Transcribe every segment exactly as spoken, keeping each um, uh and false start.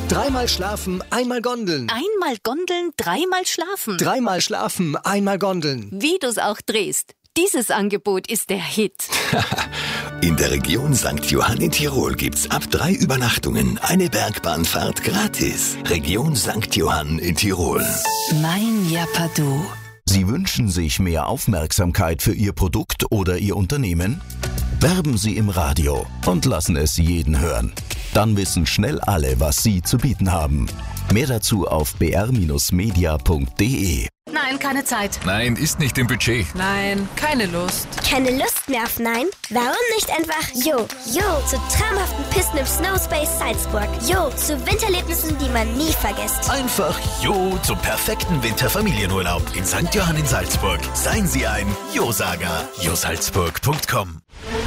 Dreimal schlafen, einmal Gondeln. Einmal Gondeln, dreimal schlafen. Dreimal schlafen, einmal Gondeln. Wie du's auch drehst. Dieses Angebot ist der Hit. In der Region Sankt Johann in Tirol gibt's ab drei Übernachtungen eine Bergbahnfahrt gratis. Region Sankt Johann in Tirol. Mein Japadu. Sie wünschen sich mehr Aufmerksamkeit für Ihr Produkt oder Ihr Unternehmen? Werben Sie im Radio und lassen es jeden hören. Dann wissen schnell alle, was Sie zu bieten haben. Mehr dazu auf b r Bindestrich media punkt d e. Nein, keine Zeit. Nein, ist nicht im Budget. Nein, keine Lust. Keine Lust mehr auf Nein? Warum nicht einfach Jo? Jo zu traumhaften Pisten im Snow Space Salzburg. Jo zu Wintererlebnissen, die man nie vergisst. Einfach Jo zum perfekten Winterfamilienurlaub in Sankt Johann in Salzburg. Seien Sie ein Jo-Sager. jo salzburg punkt com.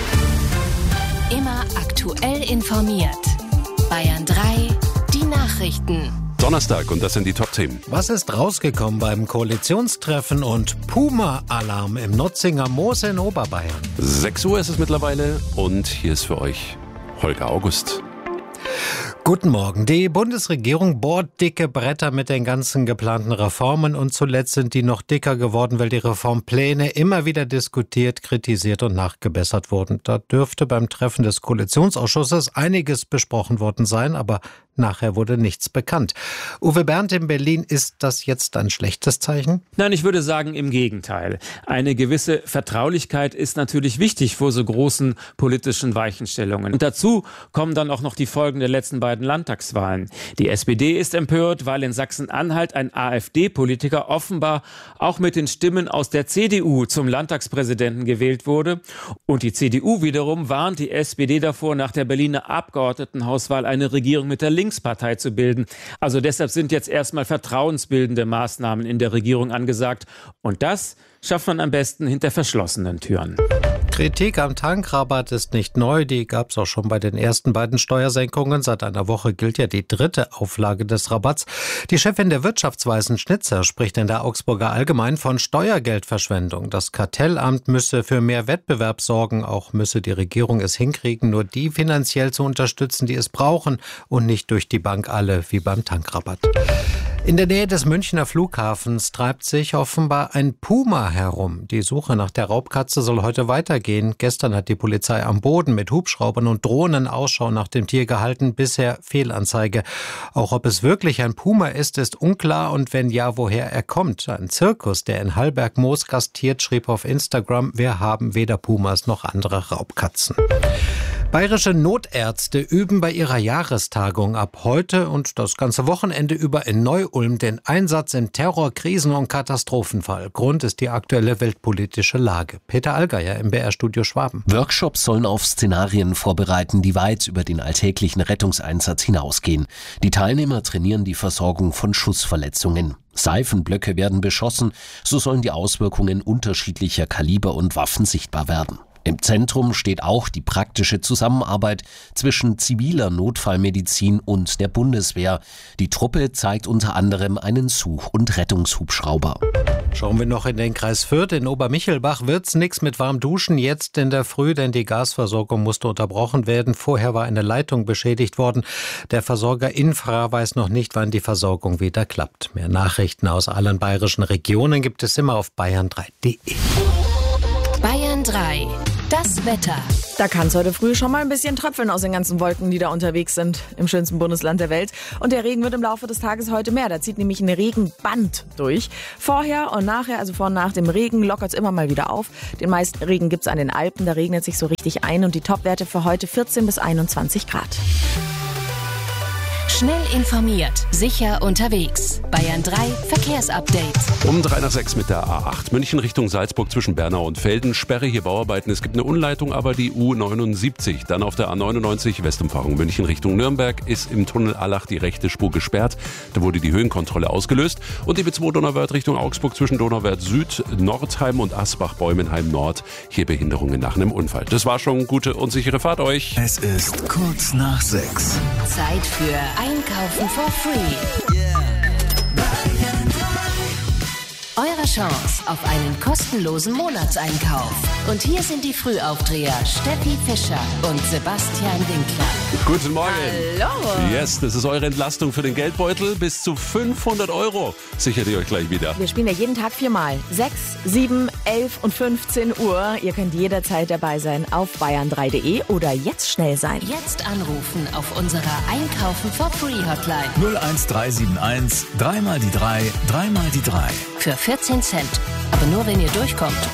Immer aktuell informiert. Bayern drei, die Nachrichten. Donnerstag und das sind die Top-Themen. Was ist rausgekommen beim Koalitionstreffen und Puma-Alarm im Nutzinger Moos in Oberbayern? sechs Uhr ist es mittlerweile und hier ist für euch Holger August. Guten Morgen. Die Bundesregierung bohrt dicke Bretter mit den ganzen geplanten Reformen und zuletzt sind die noch dicker geworden, weil die Reformpläne immer wieder diskutiert, kritisiert und nachgebessert wurden. Da dürfte beim Treffen des Koalitionsausschusses einiges besprochen worden sein, aber nachher wurde nichts bekannt. Uwe Berndt in Berlin, ist das jetzt ein schlechtes Zeichen? Nein, ich würde sagen im Gegenteil. Eine gewisse Vertraulichkeit ist natürlich wichtig vor so großen politischen Weichenstellungen. Und dazu kommen dann auch noch die Folgen der letzten beiden Landtagswahlen. Die S P D ist empört, weil in Sachsen-Anhalt ein AfD-Politiker offenbar auch mit den Stimmen aus der C D U zum Landtagspräsidenten gewählt wurde. Und die C D U wiederum warnt die S P D davor, nach der Berliner Abgeordnetenhauswahl eine Regierung mit der Linkspartei zu bilden. Also deshalb sind jetzt erstmal vertrauensbildende Maßnahmen in der Regierung angesagt. Und das schafft man am besten hinter verschlossenen Türen. Kritik am Tankrabatt ist nicht neu, die gab es auch schon bei den ersten beiden Steuersenkungen. Seit einer Woche gilt ja die dritte Auflage des Rabatts. Die Chefin der Wirtschaftsweisen Schnitzer spricht in der Augsburger Allgemein von Steuergeldverschwendung. Das Kartellamt müsse für mehr Wettbewerb sorgen, auch müsse die Regierung es hinkriegen, nur die finanziell zu unterstützen, die es brauchen und nicht durch die Bank alle, wie beim Tankrabatt. In der Nähe des Münchner Flughafens treibt sich offenbar ein Puma herum. Die Suche nach der Raubkatze soll heute weitergehen. Gestern hat die Polizei am Boden mit Hubschraubern und Drohnen Ausschau nach dem Tier gehalten. Bisher Fehlanzeige. Auch ob es wirklich ein Puma ist, ist unklar und wenn ja, woher er kommt. Ein Zirkus, der in Hallberg-Moos gastiert, schrieb auf Instagram, wir haben weder Pumas noch andere Raubkatzen. Bayerische Notärzte üben bei ihrer Jahrestagung ab heute und das ganze Wochenende über in Neu-Ulm den Einsatz im Terror-, Krisen- und Katastrophenfall. Grund ist die aktuelle weltpolitische Lage. Peter Allgeier im B R-Studio Schwaben. Workshops sollen auf Szenarien vorbereiten, die weit über den alltäglichen Rettungseinsatz hinausgehen. Die Teilnehmer trainieren die Versorgung von Schussverletzungen. Seifenblöcke werden beschossen, so sollen die Auswirkungen unterschiedlicher Kaliber und Waffen sichtbar werden. Im Zentrum steht auch die praktische Zusammenarbeit zwischen ziviler Notfallmedizin und der Bundeswehr. Die Truppe zeigt unter anderem einen Such- und Rettungshubschrauber. Schauen wir noch in den Kreis Fürth. In Obermichelbach wird's nix mit warm Duschen jetzt in der Früh, denn die Gasversorgung musste unterbrochen werden. Vorher war eine Leitung beschädigt worden. Der Versorger Infra weiß noch nicht, wann die Versorgung wieder klappt. Mehr Nachrichten aus allen bayerischen Regionen gibt es immer auf bayern drei punkt d e. Bayern drei. Das Wetter. Da kann es heute früh schon mal ein bisschen tröpfeln aus den ganzen Wolken, die da unterwegs sind im schönsten Bundesland der Welt. Und der Regen wird im Laufe des Tages heute mehr. Da zieht nämlich ein Regenband durch. Vorher und nachher, also vor und nach dem Regen, lockert es immer mal wieder auf. Den meisten Regen gibt es an den Alpen. Da regnet es sich so richtig ein. Und die Topwerte für heute vierzehn bis einundzwanzig Grad. Schnell informiert, sicher unterwegs. Bayern drei Verkehrsupdate. Um drei nach sechs mit der A acht. München Richtung Salzburg zwischen Bernau und Velden. Sperre, hier Bauarbeiten. Es gibt eine Umleitung, aber die U neunundsiebzig. Dann auf der A neunundneunzig Westumfahrung München Richtung Nürnberg ist im Tunnel Allach die rechte Spur gesperrt. Da wurde die Höhenkontrolle ausgelöst. Und die B zwei Donauwörth Richtung Augsburg zwischen Donauwörth Süd, Nordheim und Asbach-Bäumenheim Nord. Hier Behinderungen nach einem Unfall. Das war schon gute und sichere Fahrt euch. Es ist kurz nach sechs. Zeit für Einkaufen for free. eure Chance auf einen kostenlosen Monatseinkauf. Und hier sind die Frühaufdreher Steffi Fischer und Sebastian Winkler. Guten Morgen. Hallo. Yes, das ist eure Entlastung für den Geldbeutel. Bis zu fünfhundert Euro sichert ihr euch gleich wieder. Wir spielen ja jeden Tag viermal. sechs, sieben, elf und fünfzehn Uhr. Ihr könnt jederzeit dabei sein auf bayern drei punkt de oder jetzt schnell sein. Jetzt anrufen auf unserer Einkaufen for Free Hotline. null eins drei sieben eins, dreimal die drei, dreimal die drei. Für vierzehn Cent. Aber nur wenn ihr durchkommt.